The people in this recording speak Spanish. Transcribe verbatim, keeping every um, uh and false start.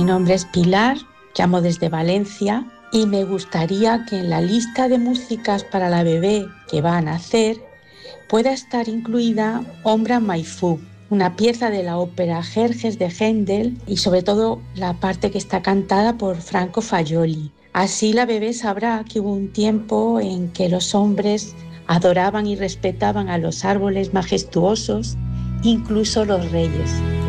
Mi nombre es Pilar, llamo desde Valencia y me gustaría que en la lista de músicas para la bebé que va a nacer pueda estar incluida Ombra mai fu, una pieza de la ópera Jerjes de Händel y sobre todo la parte que está cantada por Franco Fagioli. Así la bebé sabrá que hubo un tiempo en que los hombres adoraban y respetaban a los árboles majestuosos, incluso los reyes.